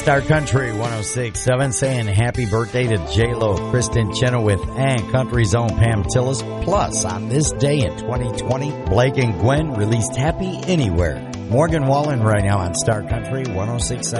Star Country 106.7 saying happy birthday to J-Lo, Kristen Chenoweth, and Country's own Pam Tillis. Plus, on this day in 2020, Blake and Gwen released Happy Anywhere. Morgan Wallen right now on Star Country 106.7.